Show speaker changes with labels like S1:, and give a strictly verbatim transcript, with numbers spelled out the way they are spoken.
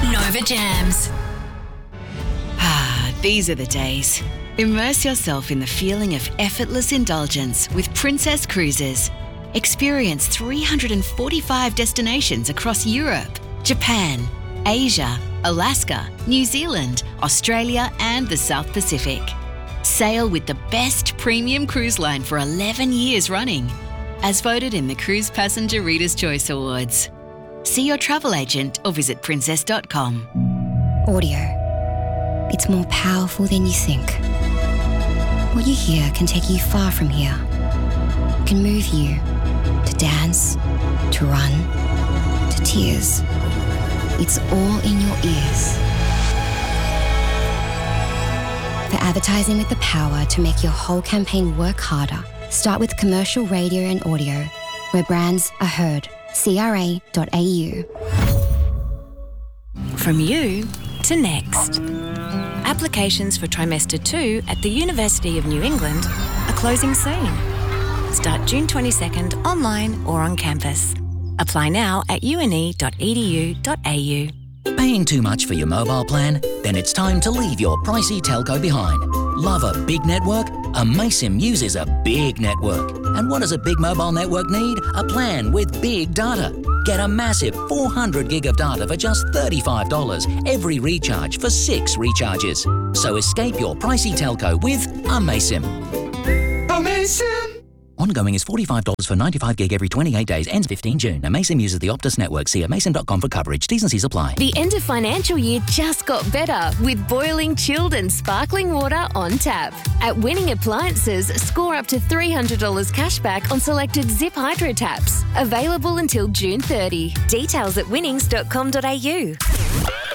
S1: Nova Jams.
S2: Ah, these are the days. Immerse yourself in the feeling of effortless indulgence with Princess Cruises. Experience three hundred forty-five destinations across Europe, Japan, Asia, Alaska, New Zealand, Australia and the South Pacific. Sail with the best premium cruise line for eleven years running, as voted in the Cruise Passenger Reader's Choice Awards. See your travel agent or visit princess dot com.
S3: Audio. It's more powerful than you think. What you hear can take you far from here. It can move you to dance, to run, to tears. It's all in your ears. For advertising with the power to make your whole campaign work harder, start with commercial radio and audio, where brands are heard. C R A dot A U.
S1: From you to next. Applications for trimester two at the University of New England are closing soon. Start June twenty-second online or on campus. Apply now at u n e dot e d u dot a u.
S4: Paying too much for your mobile plan? Then it's time to leave your pricey telco behind. Love a big network? Amaysim uses a big network. And what does a big mobile network need? A plan with big data. Get a massive four hundred gig of data for just thirty-five dollars every recharge for six recharges. So escape your pricey telco with Amaysim.
S5: Amaysim!
S4: Ongoing is forty-five dollars for ninety-five gig every twenty-eight days. Ends fifteenth of June. Amaysim uses the Optus network. See amaysim dot com for coverage. T's and C's apply.
S6: The end of financial year just got better with boiling, chilled and sparkling water on tap. At Winning Appliances, score up to three hundred dollars cash back on selected Zip Hydro taps. Available until June thirtieth. Details at winnings dot com dot a u.